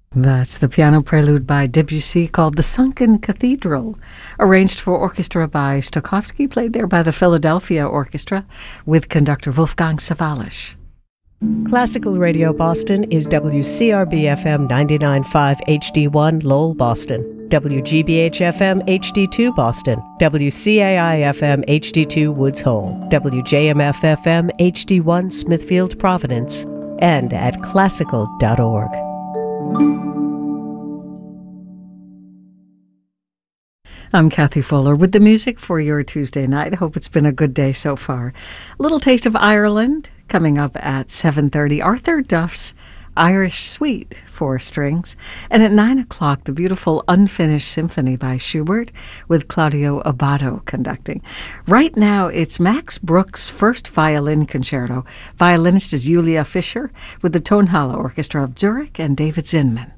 That's the piano prelude by Debussy called The Sunken Cathedral, arranged for orchestra by Stokowski, played there by the Philadelphia Orchestra with conductor Wolfgang Sawallisch. Classical Radio Boston is WCRB-FM 99.5 HD1 Lowell, Boston, WGBH-FM HD2 Boston, WCAI-FM HD2 Woods Hole, WJMF-FM HD1 Smithfield, Providence, and at classical.org. I'm Kathy Fuller with the music for your Tuesday night. I hope it's been a good day so far. A little taste of Ireland coming up at 7:30. Arthur Duff's Irish Suite for strings. And at 9 o'clock, the beautiful Unfinished Symphony by Schubert with Claudio Abbado conducting. Right now, it's Max Bruch's first violin concerto. Violinist is Julia Fischer with the Tonhalle Orchestra of Zurich and David Zinman.